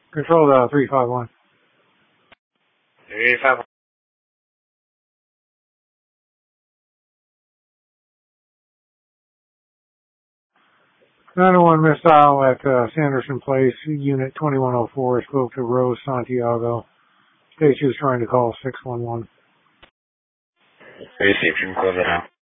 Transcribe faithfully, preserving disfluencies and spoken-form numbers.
Control dial three five one. three five one. nine oh one missile at uh, Sanderson Place, Unit twenty-one oh four. Spoke to Rose Santiago. State she was trying to call six one one. Received. You can close it out.